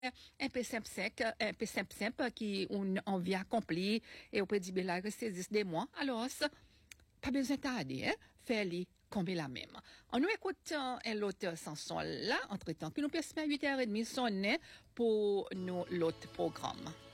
un peu simple qui on vient accomplir et on peut dire là rester 10 mois. Alors, pas besoin de tarder, hein, faire-les combien la même. On nous écoute l'autre chanson là, entre-temps, qui nous permet à 8h30 sonner pour nous l'autre programme.